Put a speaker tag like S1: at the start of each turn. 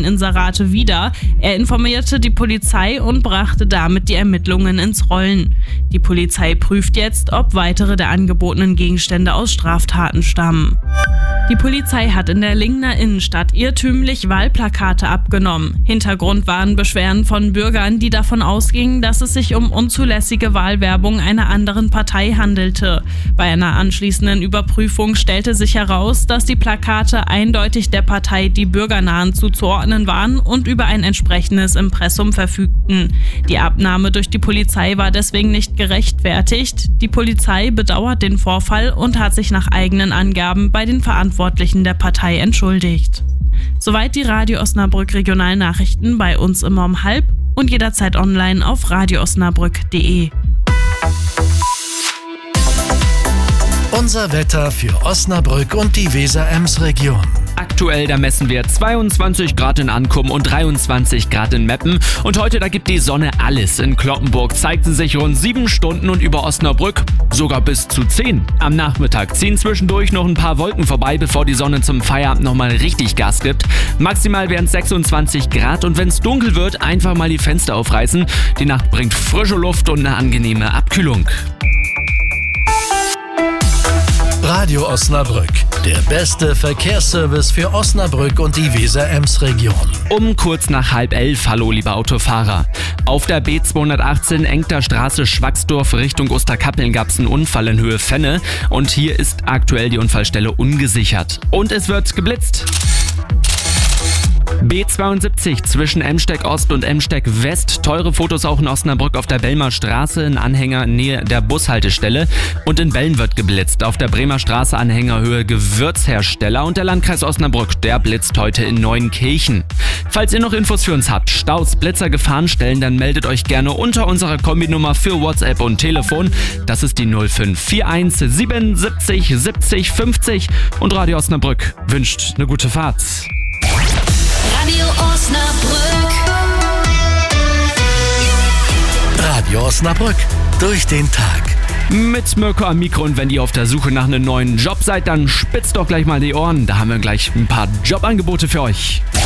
S1: Online-Inserate wider. Er informierte die Polizei und brachte damit die Ermittlungen ins Rollen. Die Polizei prüft jetzt, ob weitere der angebotenen Gegenstände aus Straftaten stammen. Die Polizei hat in der Lingner Innenstadt irrtümlich Wahlplakate abgenommen. Hintergrund waren Beschwerden von Bürgern, die davon ausgingen, dass es sich um unzulässige Wahlwerbung einer anderen Partei handelte. Bei einer anschließenden Überprüfung stellte sich heraus, dass die Plakate eindeutig der Partei Die Bürgernahen zuzuordnen waren und über ein entsprechendes Impressum verfügten. Die Abnahme durch die Polizei war deswegen nicht gerechtfertigt. Die Polizei bedauert den Vorfall und hat sich nach eigenen Angaben bei den Verantwortlichen der Partei entschuldigt. Soweit die Radio Osnabrück Regionalnachrichten bei uns immer um 12:30 und jederzeit online auf radioosnabrück.de.
S2: Unser Wetter für Osnabrück und die Weser-Ems-Region.
S3: Aktuell, da messen wir 22 Grad in Ankum und 23 Grad in Meppen. Und heute, da gibt die Sonne alles. In Cloppenburg zeigt sie sich rund 7 Stunden und über Osnabrück sogar bis zu 10. Am Nachmittag ziehen zwischendurch noch ein paar Wolken vorbei, bevor die Sonne zum Feierabend nochmal richtig Gas gibt. Maximal wären es 26 Grad und wenn es dunkel wird, einfach mal die Fenster aufreißen. Die Nacht bringt frische Luft und eine angenehme Abkühlung.
S2: Radio Osnabrück, der beste Verkehrsservice für Osnabrück und die Weser-Ems-Region.
S3: Um kurz nach 10:30, hallo liebe Autofahrer. Auf der B218 Engter Straße Schwacksdorf Richtung Osterkappeln gab es einen Unfall in Höhe Fenne und hier ist aktuell die Unfallstelle ungesichert. Und es wird geblitzt. B72 zwischen Emsteck Ost und Emsteck West. Teure Fotos auch in Osnabrück auf der Bellmer Straße, ein Anhänger nähe der Bushaltestelle. Und in Bellen wird geblitzt. Auf der Bremer Straße Anhängerhöhe Gewürzhersteller. Und der Landkreis Osnabrück, der blitzt heute in Neuenkirchen. Falls ihr noch Infos für uns habt, Staus, Blitzer, Gefahrenstellen, dann meldet euch gerne unter unserer Kombinummer für WhatsApp und Telefon. Das ist die 0541 77 70 50. Und Radio Osnabrück wünscht eine gute Fahrt.
S4: Radio Osnabrück.
S2: Radio Osnabrück, durch den Tag.
S3: Mit Mirko am Mikro und wenn ihr auf der Suche nach einem neuen Job seid, dann spitzt doch gleich mal die Ohren. Da haben wir gleich ein paar Jobangebote für euch.